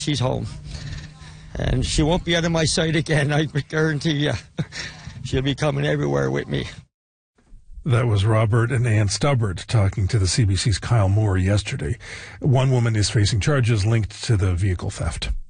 She's home. And she won't be out of my sight again, I guarantee you. She'll be coming everywhere with me. That was Robert and Ann Stubbard talking to the CBC's Kyle Moore yesterday. One woman is facing charges linked to the vehicle theft.